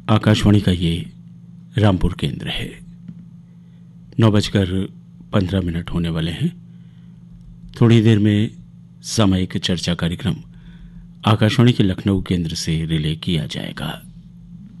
आकाशवाणी का ये रामपुर केंद्र है। 9:15 होने वाले हैं। थोड़ी देर में सामयिक चर्चा कार्यक्रम आकाशवाणी के लखनऊ केंद्र से रिले किया जाएगा।